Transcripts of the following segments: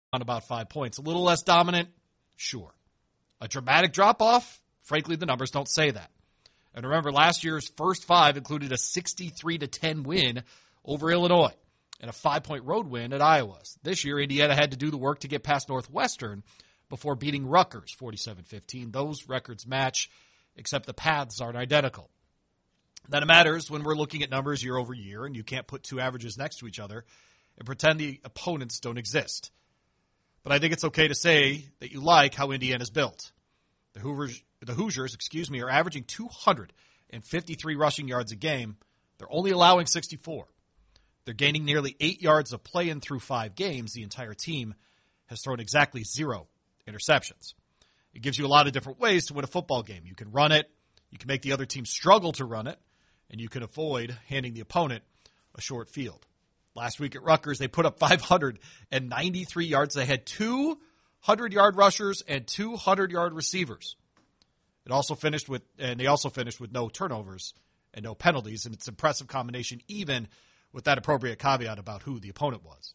on about 5 points. A little less dominant, sure. A dramatic drop-off, frankly, the numbers don't say that. And remember, last year's first 5 included a 63-10 win over Illinois and a 5-point road win at Iowa. This year, Indiana had to do the work to get past Northwestern before beating Rutgers 47-15. Those records match, except the paths aren't identical. That matters when we're looking at numbers year over year, and you can't put two averages next to each other and pretend the opponents don't exist. But I think it's okay to say that you like how Indiana's built. The Hoosiers, are averaging 253 rushing yards a game. They're only allowing 64. They're gaining nearly 8 yards of play in through 5 games. The entire team has thrown exactly 0 interceptions. It gives you a lot of different ways to win a football game. You can run it, you can make the other team struggle to run it, and you can avoid handing the opponent a short field. Last week at Rutgers, they put up 593 yards. They had 200-yard rushers and 200-yard receivers. They also finished with no turnovers and no penalties, and it's an impressive combination, even with that appropriate caveat about who the opponent was.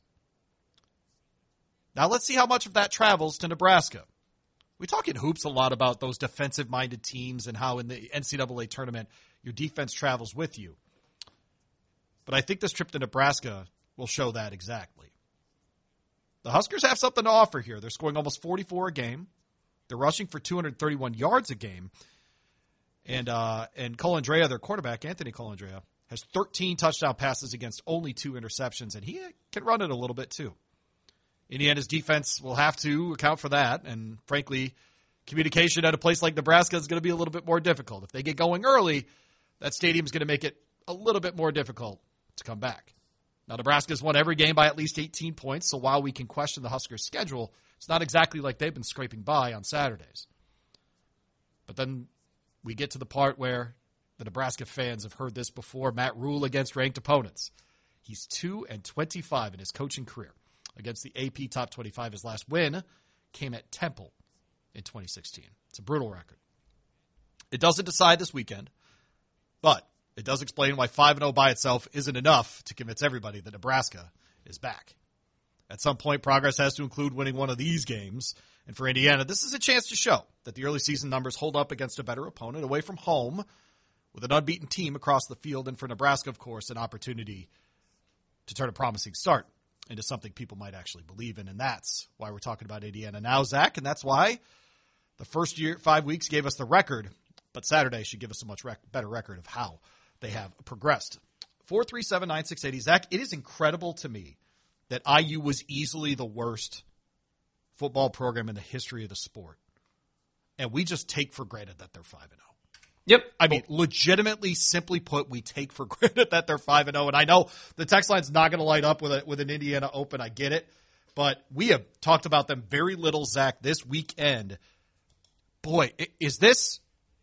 Now let's see how much of that travels to Nebraska. We talk in Hoops a lot about those defensive-minded teams and how in the NCAA tournament your defense travels with you. But I think this trip to Nebraska will show that exactly. The Huskers have something to offer here. They're scoring almost 44 a game. They're rushing for 231 yards a game. And Colandrea, their quarterback, Anthony Colandrea, has 13 touchdown passes against only 2 interceptions, and he can run it a little bit too. Indiana's defense will have to account for that, and frankly, communication at a place like Nebraska is going to be a little bit more difficult. If they get going early, that stadium is going to make it a little bit more difficult to come back. Now, Nebraska's won every game by at least 18 points, so while we can question the Huskers' schedule, it's not exactly like they've been scraping by on Saturdays. But then we get to the part where the Nebraska fans have heard this before. Matt Rhule against ranked opponents. He's 2-25 in his coaching career. Against the AP Top 25, his last win came at Temple in 2016. It's a brutal record. It doesn't decide this weekend, but it does explain why 5-0 by itself isn't enough to convince everybody that Nebraska is back. At some point, progress has to include winning one of these games. And for Indiana, this is a chance to show that the early season numbers hold up against a better opponent away from home with an unbeaten team across the field. And for Nebraska, of course, an opportunity to turn a promising start into something people might actually believe in. And that's why we're talking about Indiana now, Zach. And that's why the first 5 weeks gave us the record, but Saturday should give us a much better record of how they have progressed. 437-9680. Zach, it is incredible to me that IU was easily the worst football program in the history of the sport. And we just take for granted that they're 5-0. Yep. I mean, legitimately, simply put, we take for granted that they're 5-0. And I know the text line's not going to light up with an Indiana Open. I get it. But we have talked about them very little, Zach, this weekend. Boy, is this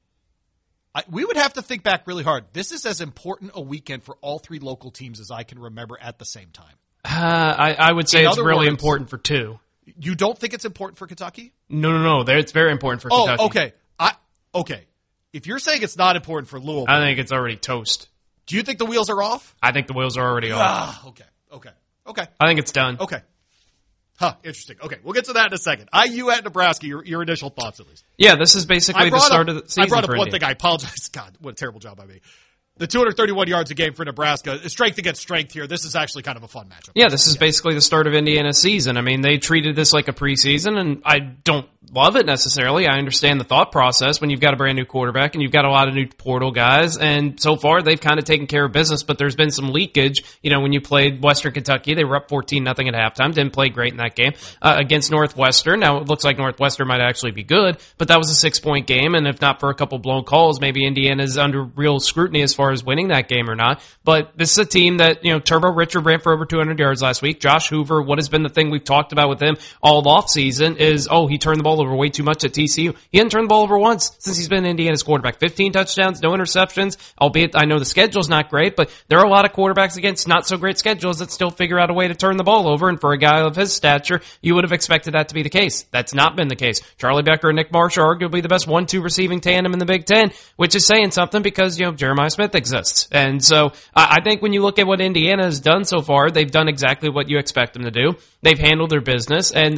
– we would have to think back really hard. This is as important a weekend for all 3 local teams as I can remember at the same time. I would say it's really important for 2. You don't think it's important for Kentucky? No. It's very important for Kentucky. Oh, okay. Okay. If you're saying it's not important for Louisville, I think it's already toast. Do you think the wheels are off? I think the wheels are already off. Okay. I think it's done. Okay. Interesting. Okay, we'll get to that in a second. IU at Nebraska, your initial thoughts at least. Yeah, this is basically the start of the season. I brought up for one India. thing. I apologize. God, what a terrible job by me. The 231 yards a game for Nebraska, strength against strength here. This is actually kind of a fun matchup. Yeah, this is basically the start of Indiana's season. I mean, they treated this like a preseason, and I don't love it necessarily. I understand the thought process when you've got a brand new quarterback and you've got a lot of new portal guys, and so far they've kind of taken care of business, but there's been some leakage. You know, when you played Western Kentucky, they were up 14-0 at halftime, didn't play great in that game. Against Northwestern, now it looks like Northwestern might actually be good, but that was a 6-point game, and if not for a couple blown calls, maybe Indiana's under real scrutiny as far as winning that game or not. But this is a team that, you know, Turbo Richard ran for over 200 yards last week. Josh Hoover, what has been the thing we've talked about with him all offseason is, he turned the ball over way too much at TCU. He hadn't turned the ball over once since he's been Indiana's quarterback. 15 touchdowns, no interceptions, albeit I know the schedule's not great, but there are a lot of quarterbacks against not so great schedules that still figure out a way to turn the ball over, and for a guy of his stature, you would have expected that to be the case. That's not been the case. Charlie Becker and Nick Marsh are arguably the best 1-2 receiving tandem in the Big Ten, which is saying something because, you know, Jeremiah Smith exists. And so I think when you look at what Indiana has done so far, they've done exactly what you expect them to do. They've handled their business, and